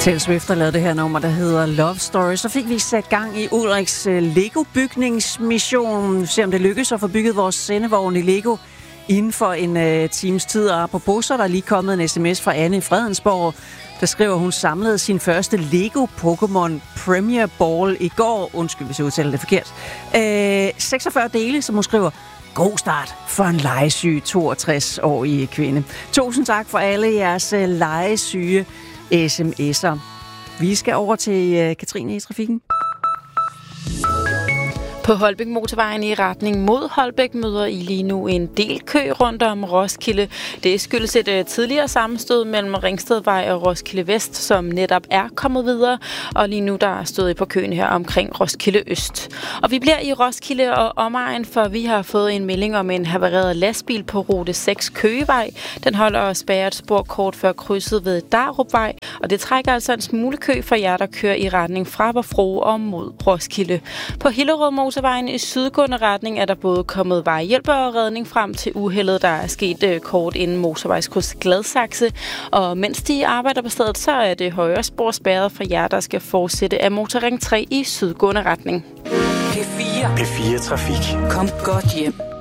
Taylor Swift har lavet det her nummer, der hedder Love Story. Så fik vi sat gang i Ulriks Lego-bygningsmission. Se om det lykkes at få bygget vores sendevogn i Lego inden for en times tid. Og apropos, så er der lige kommet en sms fra Anne i Fredensborg, der skriver, hun samlede sin første Lego Pokémon Premier Ball i går. Undskyld, hvis jeg udtaler det forkert. 46 dele, som hun skriver. God start for en legesyg 62-årig kvinde. Tusind tak for alle jeres legesyge sms'er. Vi skal over til Katrine i trafikken. På Holbæk Motorvejen i retning mod Holbæk møder I lige nu en del kø rundt om Roskilde. Det skyldes et tidligere sammenstød mellem Ringstedvej og Roskilde Vest, som netop er kommet videre. Og lige nu der stod I på køen her omkring Roskilde Øst. Og vi bliver i Roskilde og omegn, for vi har fået en melding om en havareret lastbil på rute 6 Køgevej. Den holder og spærrer et spor kort før krydset ved Darupvej. Og det trækker altså en smule kø for jer, der kører i retning fra Vorfro og mod Roskilde. På Hillerød Motorvejen i sydgående retning er der både kommet vejhjælp og redning frem til uheldet, der er sket kort inden motorvejskryds Gladsaxe. Og mens de arbejder på stedet, så er det højre spor spærret for jer, der skal fortsætte af Motorring 3 i sydgående retning. P4 Trafik. Kom godt hjem.